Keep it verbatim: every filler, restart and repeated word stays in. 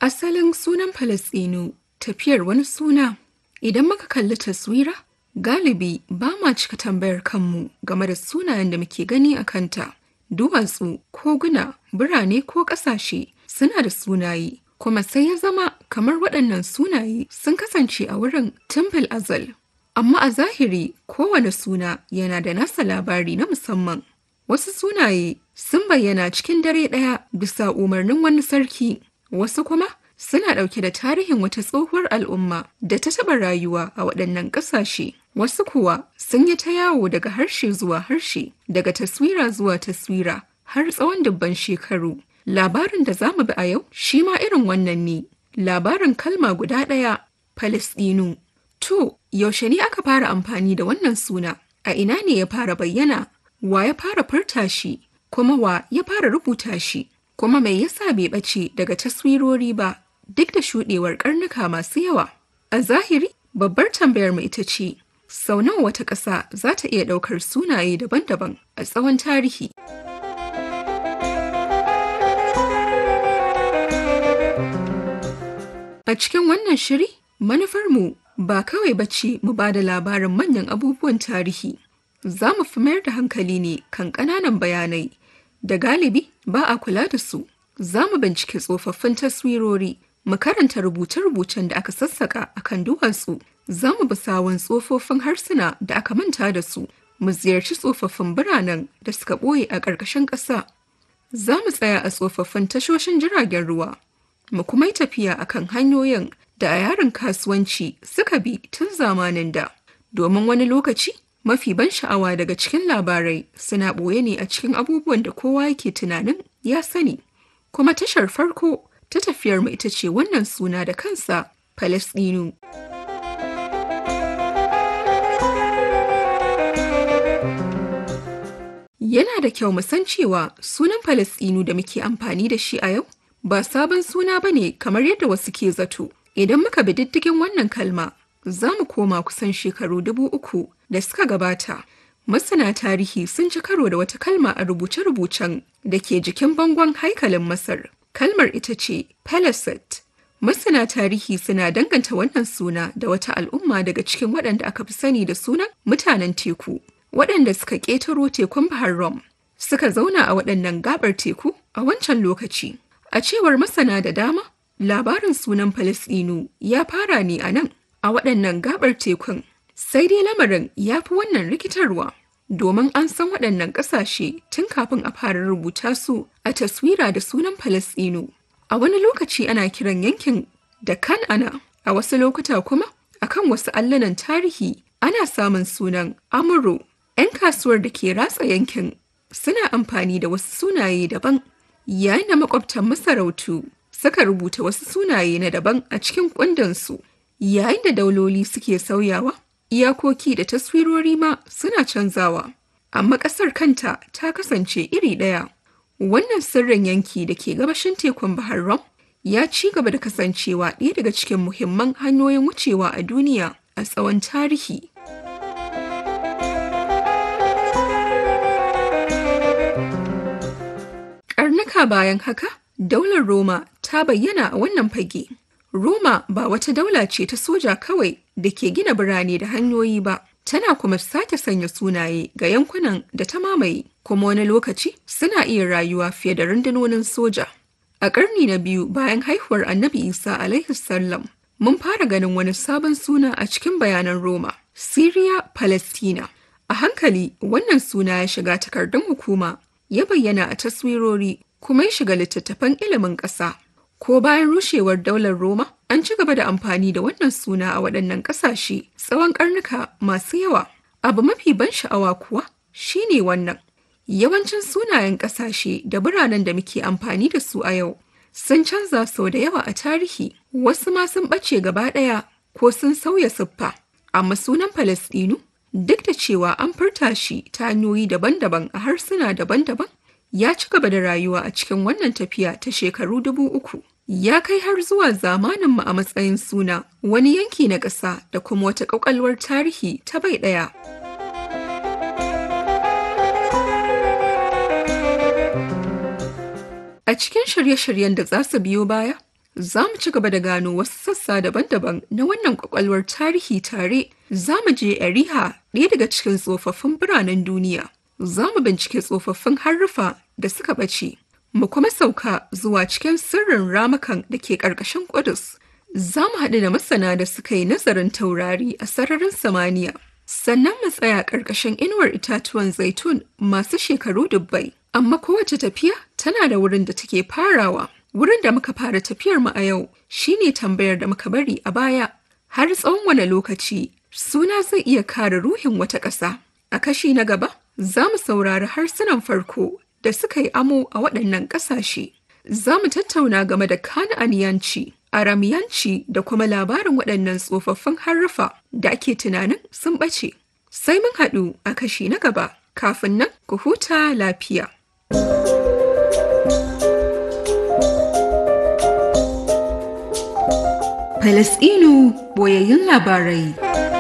Asalin sunan Falasɗinu tafiyar wani suna. Idan muka kalli taswira, galibi ba ma cika tambayar kanmu game da sunayen da muke gani a kanta. Duwatsu, koguna, birane ko ƙasashe suna da sunaye, kuma sai ya zama kamar waɗannan sunaye sun kasance a wurin tun fil azal. Amma a zahiri kowane suna yana da nasa labari na musamman. Wasu sunaye sun bayyana cikin dare ɗaya bisa umarnin wani sarki, wasu kuma suna ɗauke da tarihin wata tsohuwar al'umma da ta taɓa rayuwa a waɗannan ƙasashe. Wasu kuwa sun yi ta yawo daga harshe zuwa harshe, daga taswira zuwa taswira har tsawon dubban shekaru. Labarin da za mu bi a yau shi ma irin wannan ne. Labarin kalma guda ɗaya, Falasɗinu. To, yaushe ne aka fara amfani da wannan suna? A ina ne ya fara bayyana? Wa ya fara furta shi? Kuma wa ya fara rubuta shi? Kuma mai yasa bai ɓace daga taswirori ba duk da shuɗewar ƙarnuka masu yawa? A zahiri, babbar tambayar mu ita ce, sau nawa wata ƙasa za ta iya ɗaukar sunaye daban-daban a tsawon tarihi? A cikin wannan shiri, manufarmu ba kawai bace mu ba da labarin manyan abubuwan tarihi. Za mu fi mayar da hankali ne kan ƙananan bayanai da galibi ba a kula da su. Za mu bincike tsofaffin taswirori, mu karanta rubuce-rubucen da aka sassaka a kan duwatsu. Za mu bi sawun tsofaffin harsuna da aka manta da su, mu ziyarci tsofaffin biranen da suka ɓoye a ƙarƙashin ƙasa. Za mu tsaya a tsofaffin tashoshin jiragen ruwa, mu kuma yi tafiya a kan hanyoyin da a yaren kasuwanci suka bi tun zamanin da. Domin wani lokaci, mafi ban sha'awa daga cikin labarai suna ɓoye ne a cikin abubuwan da kowa yake tunanin ya sani. Kuma tashar farko ta tafiyar mu ita ce wannan suna da kansa, Falasɗinu. Yana da kyau mu san cewa sunan Falasɗinu da muke amfani da shi a yau ba sabon suna ba ne kamar yadda wasu ke zato. Idan muka bi diddigin wannan kalma, za mu koma kusan shekaru dubu uku da suka gabata. Masana tarihi sun ci karo da wata kalma a rubuce-rubucen da ke jikin bangon haikalin Masar. Kalmar ita ce Palaset. Masana tarihi suna danganta wannan suna da wata al'umma daga cikin waɗanda aka fi sani da sunan mutanen teku, waɗanda suka ƙetaro tekun Bahar Rum, suka zauna a waɗannan gaɓar teku a wancan lokaci. A cewar masana da dama, labarin sunan Falasɗinu ya fara ne a nan, a waɗannan gaɓar tekun. Sai dai lamarin ya fi wannan rikitarwa, domin an san waɗannan ƙasashe tun kafin a fara rubuta su a taswira da sunan Falasɗinu. A wani lokaci ana kiran yankin da Kan'ana, a wasu lokuta kuma akan wasu allunan tarihi ana samun sunan Amuro. 'Yan kasuwar da ke ratsa yankin suna amfani da wasu sunaye daban, yayin da makwabtan masarautu suka rubuta wasu sunaye na daban a cikin kundinsu. Yayin da dauloli suke sauyawa, iyakoki da taswirori ma suna canzawa, amma ƙasar kanta ta kasance iri ɗaya. Wannan sirrin yanki da ke gabashin tekun Bahar Rum ya ci gaba da kasancewa ɗaya daga cikin muhimman hanyoyin wucewa a duniya a tsawon tarihi. Ƙarnuka bayan haka, daular Roma ta bayyana a wannan fage. Roma ba wata daula ce ta soja kawai da ke gina birane da hanyoyi ba, tana kuma sake sanya sunaye ga yankunan da ta mamaye, kuma wani lokaci suna iya rayuwa fiye da rundunonin soja. A ƙarni na biyu bayan haihuwar Annabi Isa alaihi salam, mun fara ganin wani sabon suna a cikin bayanan Roma, Syria Palestina. A hankali wannan suna ya shiga takardun hukuma, ya bayyana a taswirori, kuma ya shiga littattafan ilimin ƙasa. Ko bayan rushewar daular Roma, an ci gaba da amfani da wannan suna a waɗannan ƙasashe tsawon ƙarnuka masu yawa. Abu mafi ban sha'awa kuwa shine wannan. Yawancin sunayen ƙasashe da biranen da muke amfani da su a yau sun canza sau da yawa a tarihi, wasu ma sun ɓace gaba ɗaya ko sun sauya siffa. Amma sunan Falasɗinu, duk da cewa an furta shi ta hanyoyi daban-daban a harsuna daban-daban, ya ci gaba da rayuwa a cikin wannan tafiya ta shekaru dubu uku. Ya kai har zuwa zamaninmu a matsayin suna, wani yanki na ƙasa da kuma wata ƙwaƙwalwar tarihi ta bai ɗaya. A cikin shirye-shiryen da za su biyo baya, Za mu ci gaba da gano wasu sassa daban-daban na wannan kwakwalwar tarihi tare. Za mu je Eriha, ɗaya daga cikin tsofaffin biranen duniya. Za mu bincike tsofaffin haruffa da suka ɓace. Mu kuma sauka zuwa cikin sirrin ramukan da ke ƙarƙashin Ƙudus. Za mu haɗu da masana da suka yi nazarin taurari a sararin samaniya. Sannan mu tsaya ƙarƙashin inuwar itatuwan zaitun masu shekaru dubbai. Amma kowace tafiya tana da wurin da take farawa. Wurin da muka fara tafiyar mu a yau shine tambayar da muka bari a baya. Har tsawon wane lokaci suna zai iya kare ruhin wata ƙasa? A kashi na gaba, za mu saurari harsunan farko da suka yi amo a waɗannan ƙasashe. Za mu tattauna game da Kan'aniyanci, Aramiyanci da kuma labarin waɗannan tsofaffin haruffa da ake tunanin sun ɓace. Sai mun haɗu a kashi na gaba. Kafin nan, ku huta lafiya. Falasɗinu boyayyun labarai.